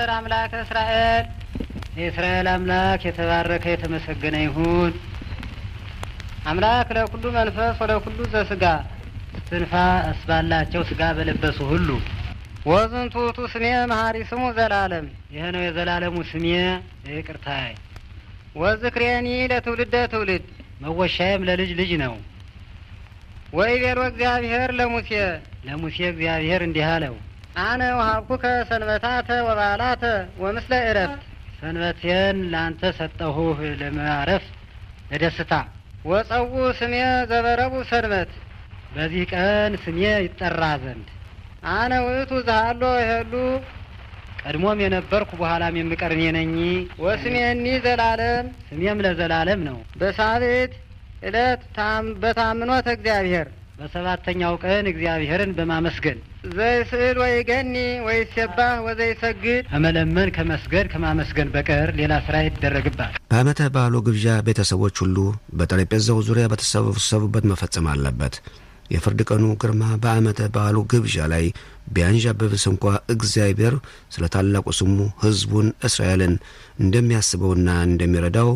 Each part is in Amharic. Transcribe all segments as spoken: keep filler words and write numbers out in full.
እግዚአብሔር አምላክ እስራኤል የእስራኤል አምላክ የተባረከ የተመሰገነ ይሁን። አምላክ ለኩሉ መንፈስ ወለኩሉ ዘስጋ ትንፋ እስባላቸው ስጋ በለበሱ ሁሉ ወዝንቱ ውእቱ ስሜ መሐሪ ስሙ ዘላለም ይሄ ነው የዘላለሙ ስሜ ይቅርታይ ወዝክሬኒ ለትውልደ ትውልድ መወሻየም ለልጅ ልጅ ነው። ወይቤሎ እግዚአብሔር ለሙሴ ለሙሴ እግዚአብሔር እንዲህ አለው አነ ወሀብኩከ ሰንበታተ ወበዓላተ ወምስለ ዕረፍት ሰንበቴን ላንተ ሰጠሁህ ለማረፍ ለደስታ ወጸው ስሜ ዘበረቡ ሰንበት በዚህ ቀን ስሜ ይጠራ ዘንድ አነ ውእቱ ዘሃሎ ይሄሉ ቀድሞም የነበርኩ በኋላም የምቀር እኔ ነኝ። ወስሜኒ ዘላለም ስሜም ለዘላለም ነው። በሳብዕት ዕለት በታምኖተ እግዚአብሔር በሰባተኛው ቀን እግዚአብሔርን በማመስገን ዘይስዕል ወይገኒ ወይሴባህ ወዘይሰግድ ከመለመን ከመስገድ ከማመስገን በቀር ሌላ ስራ ይደረግባል። በዓመተ በዓሉ ግብዣ ቤተሰቦች ሁሉ በጠረጴዛው ዙሪያ በተሰበሰቡበት መፈጸም አለበት። የፍርድ ቀኑ ግርማ በዓመተ በዓሉ ግብዣ ላይ ቢያንዣብብስ እንኳ እግዚአብሔር ስለ ታላቁ ስሙ ሕዝቡን እስራኤልን እንደሚያስበውና እንደሚረዳው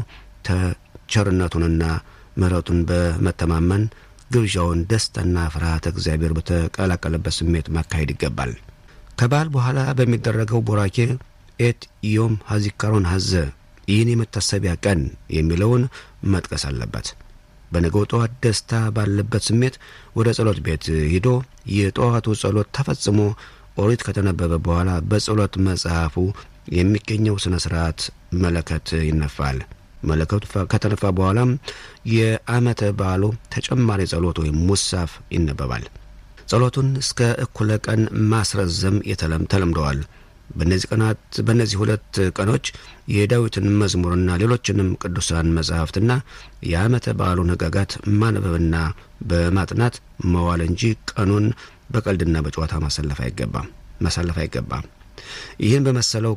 ተቸርነቱንና ምሕረቱን በመተማመን ግብዣውን ደስታና ፍርሃተ እግዚአብሔር በተቀላቀለበት ስሜት ማካሄድ ይገባል። ከበዓል በኋላ በሚደረገው ቦራኬ ኤት ዮም ሀዚካሮን ሀዘ ይህን የመታሰቢያ ቀን የሚለውን መጥቀስ አለበት። በነገው ጠዋት ደስታ ባለበት ስሜት ወደ ጸሎት ቤት ሄዶ የጠዋቱ ጸሎት ተፈጽሞ ኦሪት ከተነበበ በኋላ በጸሎት መጽሐፉ የሚገኘው ስነ ስርዓት መለከት ይነፋል። መለከቱ ከተነፋ በኋላም የዓመተ በዓሉ ተጨማሪ ጸሎት ወይም ሙሳፍ ይነበባል። ጸሎቱን እስከ እኩለ ቀን ማስረዘም የተለም ተለምደዋል። በእነዚህ ቀናት በእነዚህ ሁለት ቀኖች የዳዊትን መዝሙርና ሌሎችንም ቅዱሳን መጻሕፍትና የዓመተ በዓሉን ሕግጋት ማንበብና በማጥናት መዋል እንጂ ቀኑን በቀልድና በጨዋታ ማሳለፍ አይገባም ማሳለፍ አይገባም። ይህን በመሰለው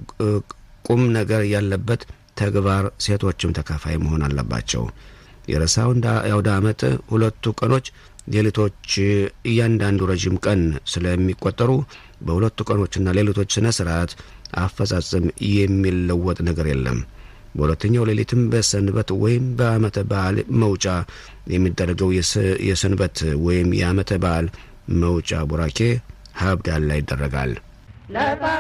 ቁም ነገር ያለበት ተግባር ሴቶችም ተካፋይ መሆን አለባቸው። የረሳው እንደ ያውዳ ዓመት ሁለቱ ቀኖች ሌሊቶች እያንዳንዱ ረጅም ቀን ስለሚቆጠሩ በሁለቱ ቀኖችና ሌሊቶች ስነ ስርዓት አፈጻጸም የሚለወጥ ነገር የለም። በሁለተኛው ሌሊትም በሰንበት ወይም በዓመተ በዓል መውጫ የሚደረገው የሰንበት ወይም የዓመተ በዓል መውጫ ቡራኬ ሀብዳል ላይ ይደረጋል።